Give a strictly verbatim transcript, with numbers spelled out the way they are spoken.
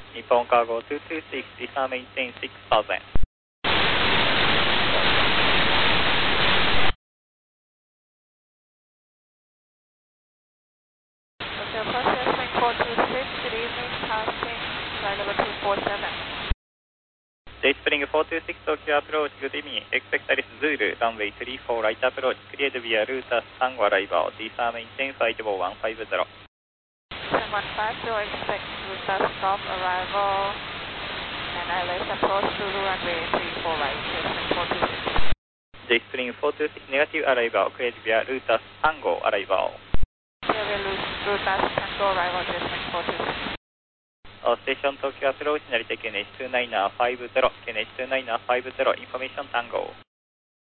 日本カーゴtwo two six, disarm maintain six thousand. Hotel processing four two six, good evening, passing flight number two four seven. Dayspring four two six, Tokyo approach, good evening. Expect Alice Zulu, runway three four right approach, cleared via Ruta Tango arrival, disarm maintain flight level one five zero. seven one five zero, expect Ruta stop arrival, and I L S approach Zulu runway three four right, Dayspring four two six. Dayspring four two six, negative arrival, cleared via Ruta Tango arrival. Clear via Ruta Tango arrival, Dayspring four two six. Uh, station Tokyo approach, Narita K N H two nine five zero, K N H two nine five zero, information Tango.